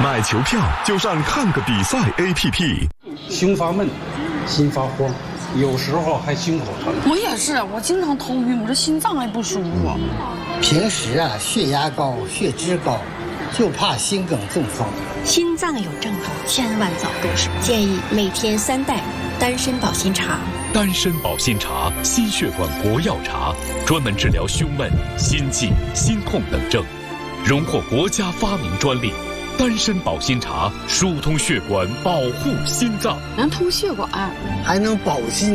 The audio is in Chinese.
买球票就上看个比赛 APP。 胸发闷，心发慌，有时候还心口疼。 我也是，我经常头晕，我这心脏也不舒服。 平时血压高、血脂高，就怕心梗中风。 心脏有症状，千万早入手。建议每天3袋丹参保心茶。 丹参保心茶，心血管国药茶，专门治疗胸闷、心悸、心痛等症，荣获国家发明专利。丹参保心茶疏通血管，保护心脏， 能通血管， 还能保心。